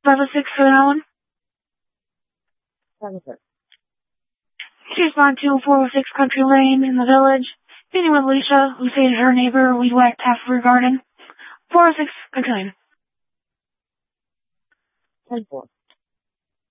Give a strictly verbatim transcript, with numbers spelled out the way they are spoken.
five oh six for that one. five oh six. She responded to four oh six Country Lane in the village. Meeting with Alicia, who stated her neighbor weed whacked half of her garden. four oh six Country Lane. ten four.